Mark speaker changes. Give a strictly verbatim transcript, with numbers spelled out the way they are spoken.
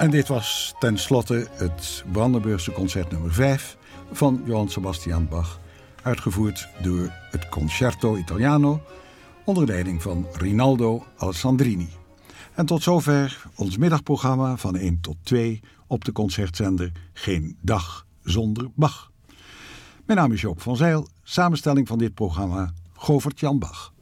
Speaker 1: En dit was tenslotte het Brandenburgse concert nummer vijf van Johann Sebastian Bach, uitgevoerd door het Concerto Italiano onder leiding van Rinaldo Alessandrini. En tot zover ons middagprogramma van één tot twee op de concertzender Geen Dag Zonder Bach. Mijn naam is Joop van Zijl, samenstelling van dit programma Govert Jan Bach.